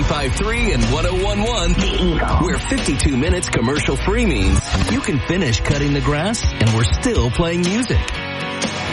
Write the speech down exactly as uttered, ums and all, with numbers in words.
ninety-five point three and one oh one point one. The Eagle. Where fifty-two minutes commercial free means you can finish cutting the grass and we're still playing music.